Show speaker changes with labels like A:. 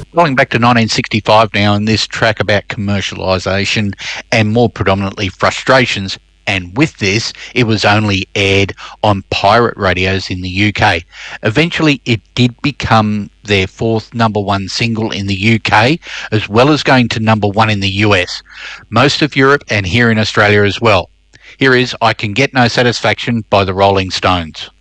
A: Going back to 1965 now, and this track about commercialisation and more predominantly frustrations. And with this, it was only aired on pirate radios in the UK. Eventually, it did become their fourth number one single in the UK, as well as going to number one in the US, most of Europe, and here in Australia as well. Here is I Can Get No Satisfaction by the Rolling Stones.